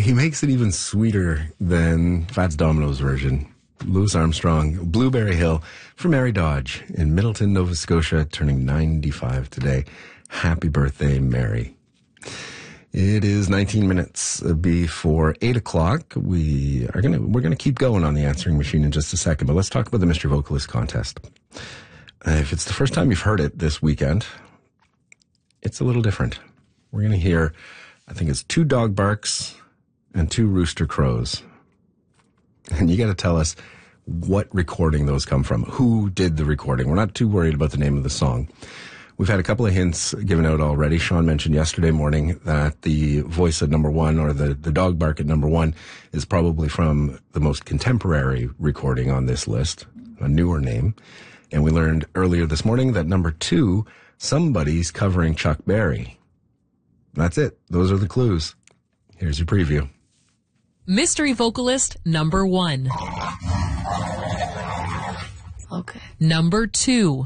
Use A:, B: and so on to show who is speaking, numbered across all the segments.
A: he makes it even sweeter than Fats Domino's version. Louis Armstrong, Blueberry Hill, for Mary Dodge in Middleton, Nova Scotia, turning 95 today. Happy birthday, Mary. It is 19 minutes before 8 o'clock. We're gonna keep going on the answering machine in just a second, but let's talk about the Mystery Vocalist contest. If it's the first time you've heard it this weekend, it's a little different. We're gonna hear, I think it's 2 dog barks and 2 rooster crows. And you got to tell us what recording those come from. Who did the recording? We're not too worried about the name of the song. We've had a couple of hints given out already. Sean mentioned yesterday morning that the voice at number 1, or the dog bark at number 1, is probably from the most contemporary recording on this list, a newer name. And we learned earlier this morning that number 2, somebody's covering Chuck Berry. That's it. Those are the clues. Here's your preview.
B: Mystery vocalist number 1.
C: Okay.
B: Number 2.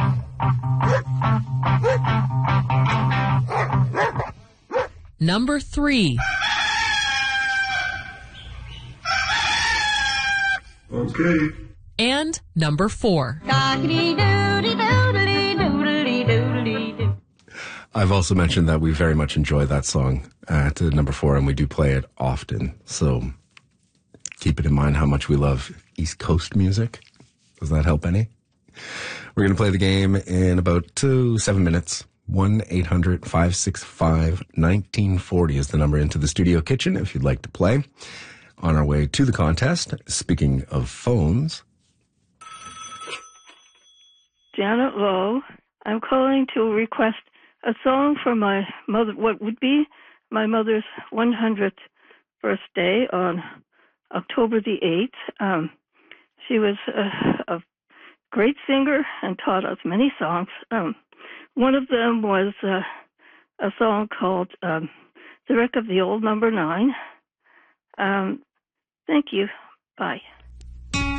B: Number 3.
D: Okay.
B: And number 4.
A: I've also mentioned that we very much enjoy that song at number 4, and we do play it often. So keep it in mind how much we love East Coast music. Does that help any? We're going to play the game in about 7 minutes. 1-800-565-1940 is the number into the studio kitchen if you'd like to play. On our way to the contest, speaking of phones.
E: Janet Lowe. I'm calling to request a song for my mother, what would be my mother's 100th birthday on October the 8th. She was a great singer and taught us many songs. One of them was a song called The Wreck of the Old Number 9. Thank you. Bye.